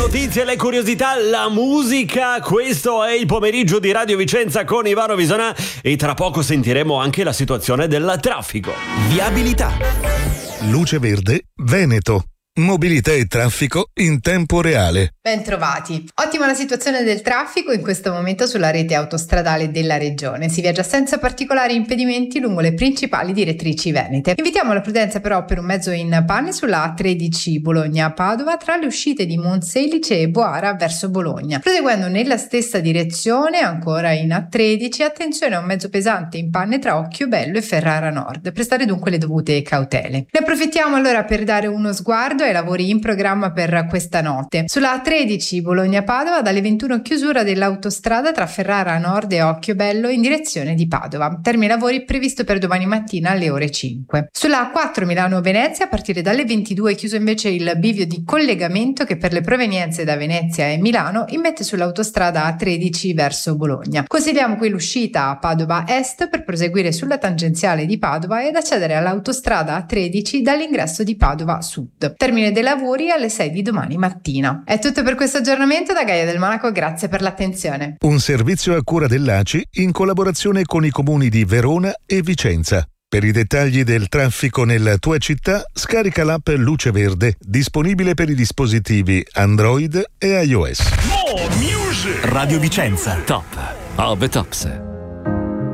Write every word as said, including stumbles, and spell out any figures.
notizie, le curiosità, la musica. Questo è il pomeriggio di Radio Vicenza con Ivano Visonà e tra poco sentiremo anche la situazione del traffico. Viabilità. Luce Verde Veneto. Mobilità e traffico in tempo reale. Ben trovati. Ottima la situazione del traffico in questo momento sulla rete autostradale della regione. Si viaggia senza particolari impedimenti lungo le principali direttrici venete. Invitiamo alla prudenza però per un mezzo in panne sulla A tredici Bologna-Padova tra le uscite di Monselice e Boara verso Bologna. Proseguendo nella stessa direzione, ancora in A tredici, attenzione a un mezzo pesante in panne tra Occhiobello e Ferrara Nord. Prestare dunque le dovute cautele. Ne approfittiamo allora per dare uno sguardo ai lavori in programma per questa notte. Sulla A tredici Bologna-Padova dalle ventuno chiusura dell'autostrada tra Ferrara Nord e Occhiobello in direzione di Padova. Termine lavori previsto per domani mattina alle ore cinque. Sulla A quattro Milano-Venezia a partire dalle ventidue chiuso invece il bivio di collegamento che per le provenienze da Venezia e Milano immette sull'autostrada A tredici verso Bologna. Consigliamo qui l'uscita a Padova Est per proseguire sulla tangenziale di Padova ed accedere all'autostrada A tredici dall'ingresso di Padova Sud. Termine dei lavori alle sei di domani mattina. È tutto per questo aggiornamento da Gaia del Monaco, grazie per l'attenzione. Un servizio a cura dell'A C I in collaborazione con i comuni di Verona e Vicenza. Per i dettagli del traffico nella tua città, scarica l'app Luce Verde, disponibile per i dispositivi Android e iOS. Radio Vicenza, top of the tops.